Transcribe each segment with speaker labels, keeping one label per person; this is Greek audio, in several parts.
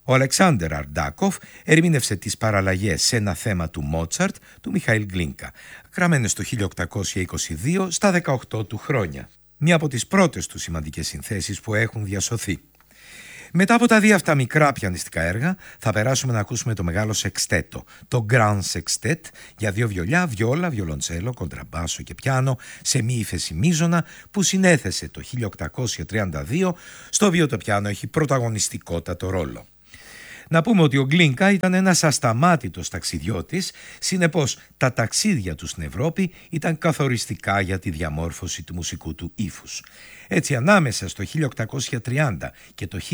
Speaker 1: Ο Αλεξάνδερ Αρντάκοφ ερμήνευσε τις παραλλαγές σε ένα θέμα του Μότσαρτ του Μιχαήλ Γκλίνκα, γραμμένες το 1822 στα 18 του χρόνια. Μία από τις πρώτες του σημαντικές συνθέσεις που έχουν διασωθεί. Μετά από τα δύο αυτά μικρά πιανιστικά έργα θα περάσουμε να ακούσουμε το μεγάλο σεξτέτο, το Grand Sextet, για δύο βιολιά, βιόλα, βιολοντσέλο, κοντραμπάσο και πιάνο σε μη ύφεση μείζωνα, που συνέθεσε το 1832, στο οποίο το πιάνο έχει πρωταγωνιστικότατο ρόλο. Να πούμε ότι ο Γκλίνκα ήταν ένας ασταμάτητος ταξιδιώτης, συνεπώς τα ταξίδια του στην Ευρώπη ήταν καθοριστικά για τη διαμόρφωση του μουσικού του ύφους. Έτσι, ανάμεσα στο 1830 και το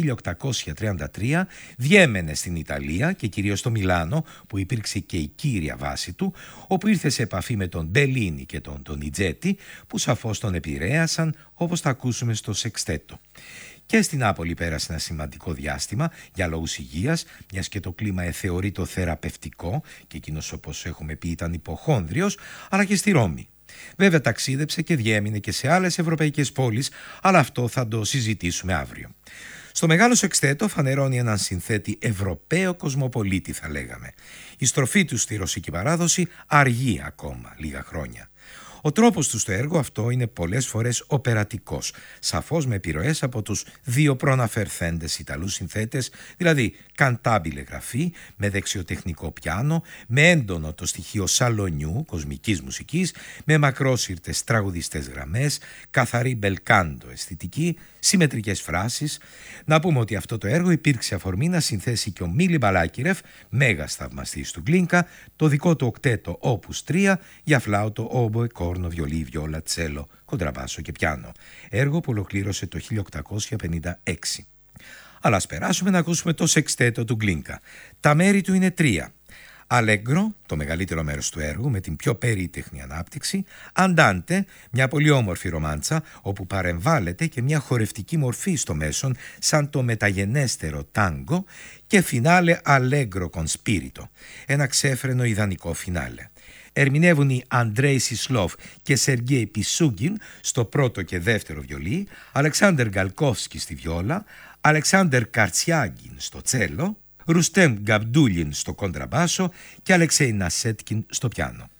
Speaker 1: 1833 διέμενε στην Ιταλία και κυρίως στο Μιλάνο, που υπήρξε και η κύρια βάση του, όπου ήρθε σε επαφή με τον Μπελίνι και τον Ντονιτζέτη, που σαφώς τον επηρέασαν, όπως θα ακούσουμε στο σεξτέτο. Και στην Νάπολη πέρασε ένα σημαντικό διάστημα για λόγους υγείας, μιας και το κλίμα θεωρεί το θεραπευτικό και εκείνος, όπως έχουμε πει, ήταν υποχόνδριος, αλλά και στη Ρώμη. Βέβαια ταξίδεψε και διέμεινε και σε άλλες ευρωπαϊκές πόλεις, αλλά αυτό θα το συζητήσουμε αύριο. Στο μεγάλο σεξτέτο φανερώνει έναν συνθέτη Ευρωπαίο κοσμοπολίτη, θα λέγαμε. Η στροφή του στη ρωσική παράδοση αργεί ακόμα λίγα χρόνια. Ο τρόπος του στο έργο αυτό είναι πολλές φορές οπερατικός, σαφώς με επιρροές από τους δύο προαναφερθέντες Ιταλούς συνθέτες, δηλαδή καντάμπιλε γραφή, με δεξιοτεχνικό πιάνο, με έντονο το στοιχείο σαλονιού, κοσμικής μουσικής, με μακρόσυρτες τραγουδιστές γραμμές, καθαρή μπελκάντο αισθητική, συμμετρικές φράσεις. Να πούμε ότι αυτό το έργο υπήρξε αφορμή να συνθέσει και ο Μίλι Μπαλάκιρεφ, μέγας θαυμαστής του Γκλίνκα, το δικό του οκτέτο όπους 3 για φλάουτο, όμποε, κόρνο, βιολί, βιόλα, τσέλο, κοντραμπάσο και πιάνο. Έργο που ολοκλήρωσε το 1856. Αλλά ας περάσουμε να ακούσουμε το σεξτέτο του Γκλίνκα. Τα μέρη του είναι 3. Αλέγκρο, το μεγαλύτερο μέρος του έργου με την πιο περίτεχνη ανάπτυξη, Αντάντε, μια πολύ όμορφη ρομάντσα όπου παρεμβάλλεται και μια χορευτική μορφή στο μέσον σαν το μεταγενέστερο τάγκο, και φινάλε Αλέγκρο con spirito, ένα ξέφρενο ιδανικό φινάλε. Ερμηνεύουν οι Αντρέι Σισλόφ και Σεργέι Πισούγκιν στο πρώτο και δεύτερο βιολί, Αλεξάνδερ Γκαλκόφσκι στη βιόλα, Αλεξάνδερ Καρτσιάγκιν στο τσέλο, Ρουστέμ Γκαμπντούλιν στο κοντραμπάσο και Αλεξέι Νασέτκιν στο πιάνο.